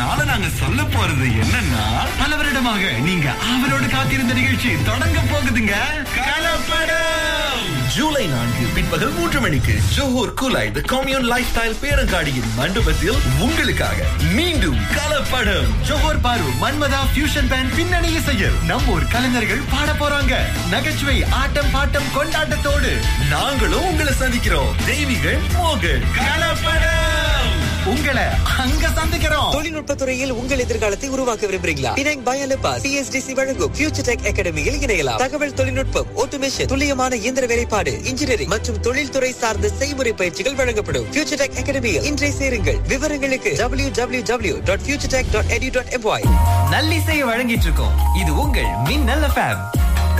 அதனால நாங்க சொல்ல போறது என்னன்னா, பல வருடமாக நீங்க அவரோடு காத்திருந்த நிகழ்ச்சி தொடங்க போகுதுங்க. கலப்படம் ஜூலை 4 பிற்பகல் 3 மணிக்கு ஜோஹர் குலாய் தி கம்யூன் லைஃப் ஸ்டைல் பேரங்காடியின் மண்டபத்தில் உங்களுக்காக மீண்டும் கலப்படம். ஜோஹர் பாரு மன்மதா ஃபியூஷன் பேண்ட் பின்னணி இசையில் நம்ம ஊர் கலைஞர்கள் பாட போறாங்க. நகைச்சுவை ஆட்டம் பாட்டம் கொண்டாட்டத்தோடு நாங்களும் உங்களை சந்திக்கிறோம். தெய்வீகள் மோகன். கலப்படம் உங்களை அங்க சந்திக்கிறோம். தொழில்நுட்ப துறையில் உங்கள் எதிர்காலத்தை உருவாக்க விரும்புகிறீங்களா? பினாங் பயாலபா PSDC வழங்கும் ஃபியூச்சர் டெக் அகாடமியில் இணையலாம். தகவல் தொழில்நுட்பம், ஆட்டோமேஷன், துல்லியமான இயந்திர வேலைப்பாடு, இன்ஜினியரிங் மற்றும் தொழில்துறை சார்ந்த செய்முறை பயிற்சிகள் வழங்கப்படும். ஃபியூச்சர் டெக் அகாடமியில் இன்றைய சேருங்கள். விவரங்களுக்கு www.futuretech.edu.my. நல்லிசையை வழங்கிட்டு இருக்கோம். இது உங்கள் மின்னல் FM.